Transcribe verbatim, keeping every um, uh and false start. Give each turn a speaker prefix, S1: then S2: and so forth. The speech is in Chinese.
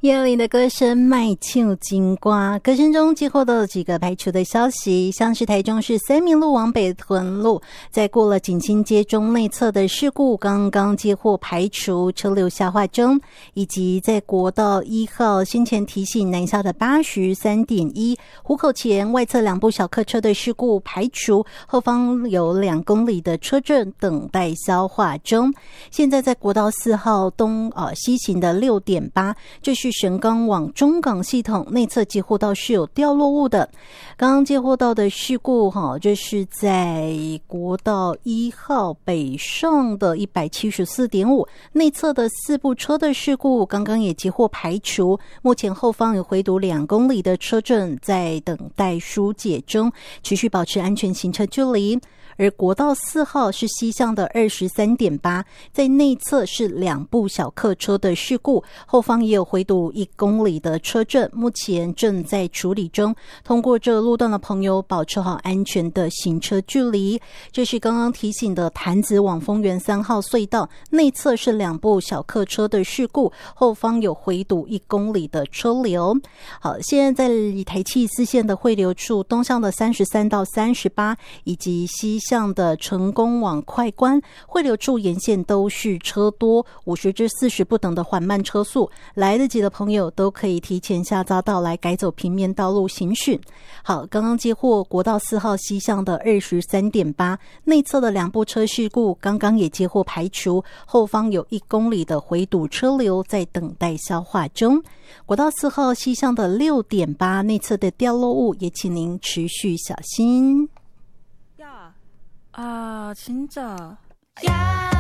S1: 叶琳的歌声卖唱金瓜，歌声中接获到了几个排除的消息，像是台中市三民路往北屯路在过了景清街中内侧的事故刚刚接获排除，车流下化中，以及在国道一号先前提醒南下的八十三点一湖口前外侧两部小客车的事故排除，后方有两公里的车阵等待消化中。现在在国道四号东呃西行的 六点八， 这是神冈往中港系统内侧接获到是有掉落物的。刚刚接获到的事故哈，这是在国道一号北上的 一百七十四点五 内侧的四部车的事故，刚刚也接获排除，目前后方有回堵两公里的车阵在等待疏解中，持续保持安全行车距离。而国道四号是西向的 二十三点八， 在内侧是两部小客车的事故，后方也有回堵一公里的车阵，目前正在处理中，通过这路段的朋友保持好安全的行车距离。这是刚刚提醒的潭子往丰原三号隧道，内侧是两部小客车的事故，后方有回堵一公里的车流。好，现在在台七四线的汇流处，东向的三十三到三十八，以及西向的成功往快关汇流处沿线都是车多，五十至四十不等的缓慢车速，来得及的朋友都可以提前下匝道来改走平面道路行驶。好，刚刚接获国道四号西向的 二十三点八， 内侧的两部车事故刚刚也接获排除，后方有一公里的回堵车流在等待消化中。国道四号西向的 六点八， 内侧的掉落物也请您持续小心。
S2: 야, 아 진짜.
S3: 야.